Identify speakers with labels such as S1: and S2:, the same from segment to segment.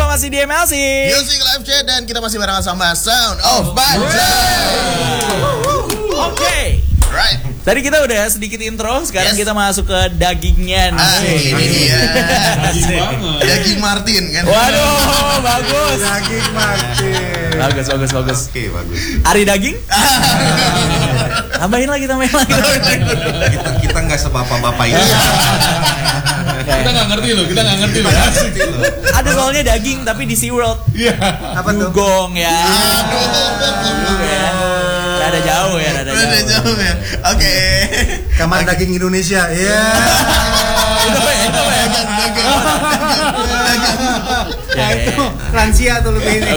S1: masih di MLC
S2: Music Live Chat dan kita masih bareng sama Sound of Budget.
S1: Oke.
S2: Right.
S1: Tadi kita udah sedikit intro, sekarang kita masuk ke dagingnya nih.
S2: Ini dia.
S3: Daging banget.
S2: Daging Martin kan.
S1: Waduh, bagus.
S4: Daging Martin.
S1: Bagus.
S2: Oke, bagus.
S1: Ari daging? Tambahin lagi.
S5: Kita nggak sebapak-bapak ini.
S3: Kita nggak ngerti loh.
S1: Ada soalnya daging tapi di SeaWorld.
S3: Iya.
S4: Apa tuh?
S1: Dugong ya. Rada jauh ya.
S2: Udah jauh ya. Oke.
S4: Kamar daging Indonesia. Iya.
S1: Itu apa ya?
S4: Ya itu lansia tuh lebih ini.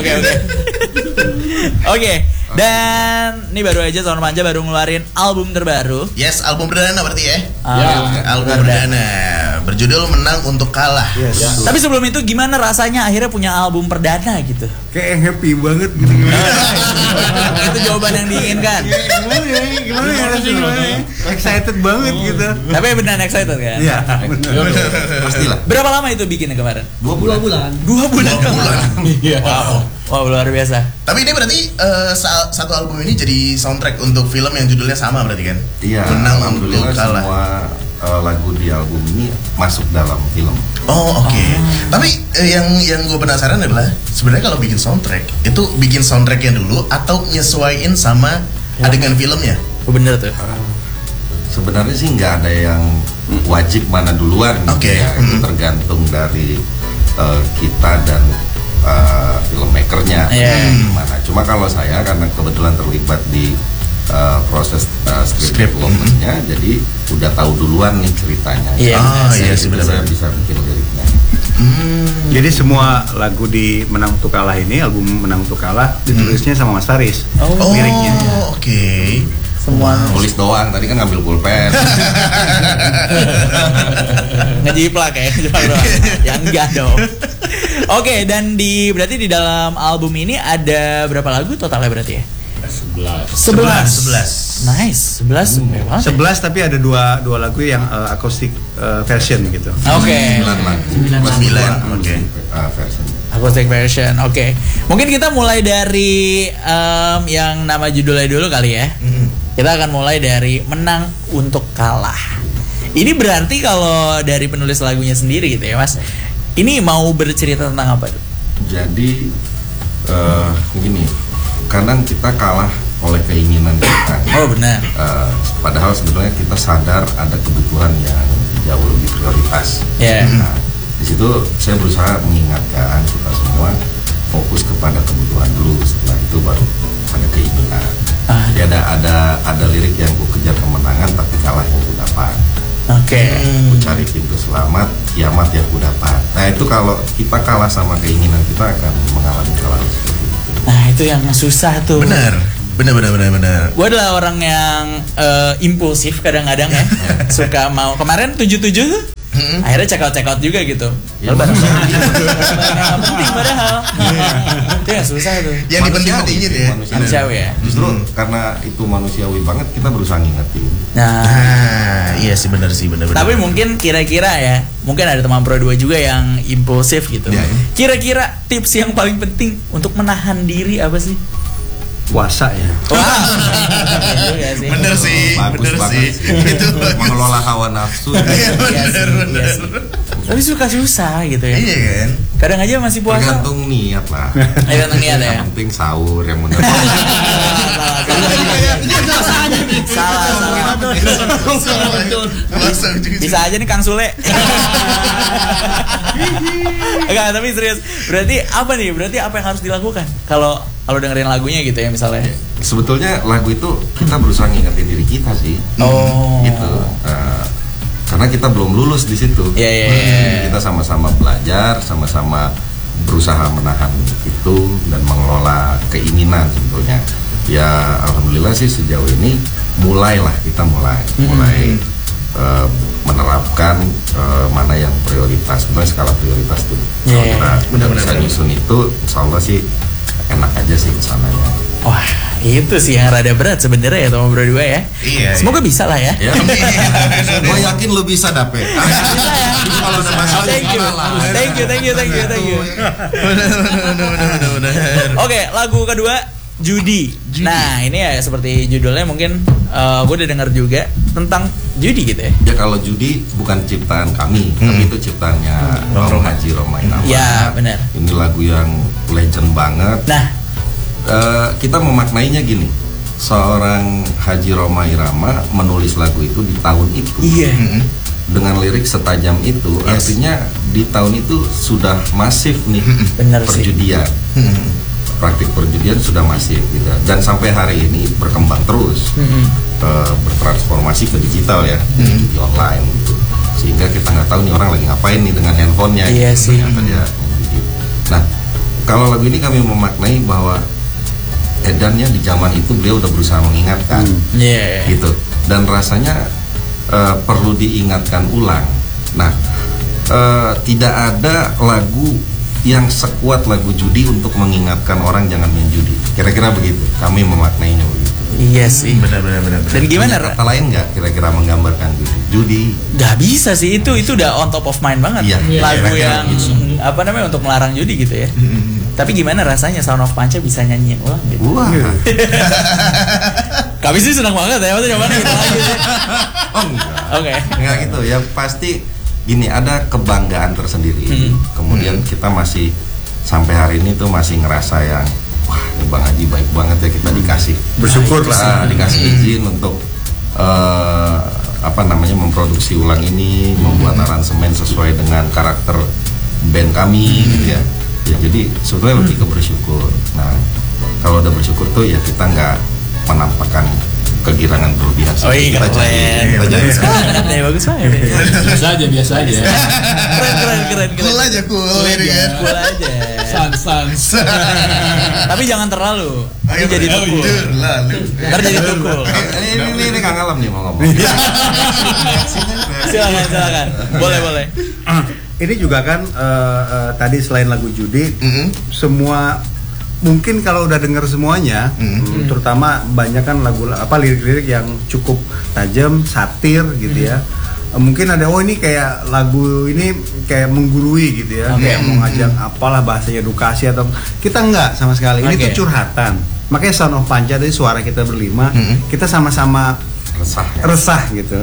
S1: Oke. Dan ini baru aja Sound Manja baru ngeluarin album terbaru.
S2: Yes, album perdana berarti ya. Album
S1: perdana.
S2: perdana berjudul Menang Untuk Kalah.
S4: Yes. Ya.
S1: Tapi sebelum itu gimana rasanya akhirnya punya album perdana gitu?
S4: Kayak yang happy banget gitu.
S1: Itu jawaban yang diinginkan.
S4: Gimana ya? Excited banget gitu.
S1: Tapi beneran excited kan?
S4: Iya, benar.
S5: Pastilah.
S1: Berapa lama itu bikinnya kemarin?
S5: 2 bulan.
S1: 2 bulan.
S3: Iya.
S1: Wow, luar biasa.
S2: Tapi ini berarti satu album ini jadi soundtrack untuk film yang judulnya sama berarti kan?
S5: Iya.
S2: Menang Untuk
S5: Alhamdulillah
S2: Kalah.
S5: semua lagu di album ini masuk dalam film.
S2: Oh oke. Tapi yang gue penasaran adalah sebenarnya kalau bikin soundtrack itu bikin soundtracknya dulu atau nyesuaiin sama adegan filmnya?
S1: Oh, bener tuh.
S5: Sebenarnya sih nggak ada yang wajib mana duluan.
S2: Oke.
S5: Ya, itu tergantung dari kita dan filmmakernya. Gimana? Cuma kalau saya karena kebetulan terlibat di proses script developmentnya, jadi udah tahu duluan nih ceritanya.
S1: Iya.
S2: Iya sih benar.
S5: Saya bisa bikin liriknya.
S4: Jadi semua lagu di Menang Untuk Kalah ini, album Menang Untuk Kalah ditulisnya sama Mas Faris.
S1: Oh,
S4: liriknya.
S2: Oke.
S1: Semua
S5: Tulis doang, tadi kan ngambil pulpen.
S1: ngejiplak ya. Ya enggak dong. Oke, dan berarti di dalam album ini ada berapa lagu totalnya berarti ya? 11. Nice, 11. Memang.
S4: 11 tapi ada dua lagu yang acoustic version gitu.
S1: Oke.
S5: 9 lagu.
S2: 9. Oke.
S5: Version.
S1: Acoustic version. Oke. Mungkin kita mulai dari yang nama judulnya dulu kali ya. Kita akan mulai dari Menang Untuk Kalah. Ini berarti kalau dari penulis lagunya sendiri gitu ya, Mas. Ini mau bercerita tentang apa?
S5: Jadi begini, kadang kita kalah oleh keinginan kita.
S1: Oh benar.
S5: Padahal sebetulnya kita sadar ada kebutuhan yang jauh lebih prioritas.
S1: Ya.
S5: Nah, di situ saya berusaha mengingatkan kita semua fokus kepada kebutuhan dulu. Setelah itu baru ada keinginan. Jadi ada lirik yang ku kejar kemenangan tapi kalah yang ku dapat.
S1: Oke.
S5: Ku cari pintu selamat, kiamat yang ku dapat. Nah itu kalau kita kalah sama keinginan kita akan mengalami kesalahan seperti itu.
S1: Nah itu yang susah tuh.
S2: Benar.
S1: Gue adalah orang yang impulsif kadang-kadang ya. Suka mau kemarin 77 tuh. Akhirnya check out juga gitu.
S5: Ya,
S1: penting padahal. Itu yang susah tuh.
S2: Yang dipenting-pentingin ya.
S1: Manusiawi ya.
S5: Justru karena itu manusiawi banget kita berusaha ngingetin.
S1: Nah,
S2: Iya sih benar.
S1: tapi mungkin kira-kira ya, mungkin ada teman Pro 2 juga yang impulsif gitu.
S2: Ya.
S1: Kira-kira tips yang paling penting untuk menahan diri apa sih?
S4: Puasa ya.
S1: Wah, iya sih.
S2: Bener sih. Itu bagus.
S5: Mengelola hawa nafsu.
S1: Iya sih. Tapi suka susah gitu ya.
S2: Iya kan?
S1: Kadang aja masih puasa.
S5: Tergantung niat lah.
S1: Tergantung niat ya.
S5: Yang penting sahur yang benar.
S1: Salah. Bisa aja nih Kang Sule. Enggak, tapi serius. Berarti apa yang harus dilakukan? Kalau dengerin lagunya gitu ya misalnya.
S5: Sebetulnya lagu itu kita berusaha ngingetin diri kita sih.
S1: Oh.
S5: Gitu. Karena kita belum lulus di situ.
S1: Iya.
S5: Kita sama-sama belajar, sama-sama berusaha menahan itu dan mengelola keinginan sebetulnya. Ya alhamdulillah sih sejauh ini kita mulai menerapkan mana yang prioritas. Sebenarnya skala prioritas tuh. Kalau kita bisa nyusun itu, insya Allah sih enak aja sih kesananya.
S1: Wah, itu sih yang rada berat sebenarnya ya teman berdua ya.
S2: Iya,
S1: Semoga bisa lah ya.
S5: Ya. Gue yakin lo bisa dapet.
S1: Bisa ya.
S5: Kalau ada masalah,
S1: Thank you. Thank you.
S2: Benar.
S1: Oke, lagu kedua judi. Nah, ini ya seperti judulnya mungkin gue udah dengar juga tentang judi gitu ya.
S5: Ya kalau judi bukan ciptaan kami, tapi itu ciptaannya Bang Haji Roma Irama.
S1: Ya, benar.
S5: Ini lagu yang legend banget.
S1: Nah,
S5: kita memaknainya gini. Seorang Haji Roma Irama menulis lagu itu di tahun itu.
S1: iya.
S5: Dengan lirik setajam itu, artinya di tahun itu sudah masif nih
S1: Benar sih.
S5: perjudian. Praktik perjudian sudah masif gitu. Dan sampai hari ini berkembang terus. Bertransformasi ke digital ya, judi online gitu. Sehingga kita nggak tahu nih orang lagi ngapain nih dengan handphonenya.
S1: Iya
S5: gitu.
S1: sih.
S5: Ternyata dia judi. Nah, kalau lagu ini kami memaknai bahwa edannya di zaman itu beliau udah berusaha mengingatkan.
S1: Iya.
S5: Gitu. Dan rasanya perlu diingatkan ulang. Nah, tidak ada lagu yang sekuat lagu judi untuk mengingatkan orang jangan main judi. Kira-kira begitu. Kami memaknainya begitu.
S1: Iya sih.
S2: Benar.
S1: Dan gimana?
S5: Punya kata lain nggak kira-kira menggambarkan judi?
S1: Gak bisa sih, itu udah on top of mind banget.
S5: Iya,
S1: Lagu
S5: kira-kira
S1: yang
S5: gitu.
S1: apa namanya untuk melarang judi gitu ya. Tapi gimana rasanya Sound of Panca bisa nyanyiin ulang gitu?
S5: Wah.
S1: Kami sih senang banget ya, maksudnya mana kita lagi sih.
S5: Oh enggak.
S1: Oke.
S5: Enggak gitu. Yang pasti gini, ada kebanggaan tersendiri. Kemudian kita masih sampai hari ini tuh masih ngerasa yang wah, ini Bang Haji baik banget ya kita dikasih
S4: Bersyukur lah.
S5: dikasih izin untuk memproduksi ulang ini, membuat aransemen sesuai dengan karakter band kami gitu ya. Ya jadi sebetulnya lebih ke bersyukur. Nah, kalau udah bersyukur tuh ya kita nggak menampakkan kegirangan berlebihan.
S1: Oh iya,
S5: Kita jadi
S1: Ya, bagus banget.
S3: Biasa aja.
S1: Keren.
S2: Cool aja ini kan.
S1: Cool aja.
S3: Sans.
S1: Tapi jangan terlalu. Ini jadi
S2: Oh,
S1: tukul.
S2: jujur, lalu.
S1: Ntar jadi tukul.
S5: Ini Kang Alam nih mau ngomong.
S1: Silakan. Boleh.
S4: Ini juga kan tadi selain lagu judi, semua mungkin kalau udah denger semuanya, terutama banyak kan lagu lirik-lirik yang cukup tajam, satir gitu ya. Mungkin ada ini kayak lagu ini kayak menggurui gitu ya, kayak mau ngajak apalah bahasanya edukasi atau kita enggak sama sekali. Ini tuh curhatan. Makanya Sound of Panca dari suara kita berlima, kita sama-sama resah gitu.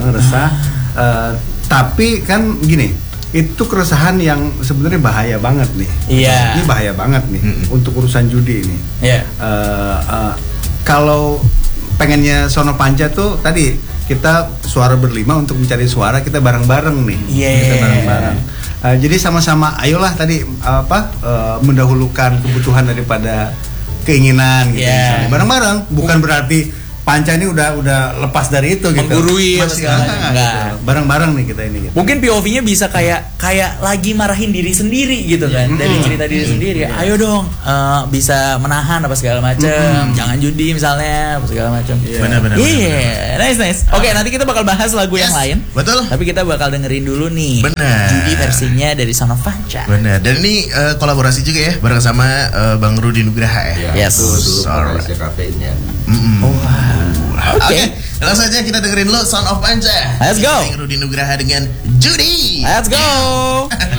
S4: Tapi kan gini, itu keresahan yang sebenarnya bahaya banget nih.
S1: Iya.
S4: Ini bahaya banget nih untuk urusan judi ini.
S1: Iya.
S4: Kalau pengennya Sound of Panca tuh tadi kita suara berlima untuk mencari suara, kita bareng-bareng nih.
S1: Iya.
S4: Kita bareng-bareng. Jadi sama-sama ayolah tadi mendahulukan kebutuhan daripada keinginan gitu.
S1: Iya.
S4: Bareng-bareng bukan berarti Panca ini udah lepas dari itu gitu.
S1: Menggurui apa
S4: Masih
S1: segala
S4: enggak,
S1: macam.
S4: gitu. Bareng-bareng nih kita ini gitu.
S1: Mungkin POV-nya bisa kayak lagi marahin diri sendiri gitu kan, dari cerita diri sendiri. Ayo dong, bisa menahan apa segala macam, jangan judi misalnya apa segala macam.
S2: Benar.
S1: Iya, nice. Oke, nanti kita bakal bahas lagu yang
S2: Yes,
S1: lain.
S2: betul.
S1: Tapi kita bakal dengerin dulu nih.
S2: Benar.
S1: Judi versinya dari Sound of Panca.
S2: Benar. Dan ini kolaborasi juga ya bareng sama Bang Rudi Nugraha ya.
S1: Yes.
S5: Dulu
S2: Alright.
S5: vokalisnya kafeinnya.
S2: Oke, langsung saja kita dengerin lo Sound of Panca.
S1: Let's go.
S2: Bang Rudi Nugraha dengan Judi.
S1: Let's go.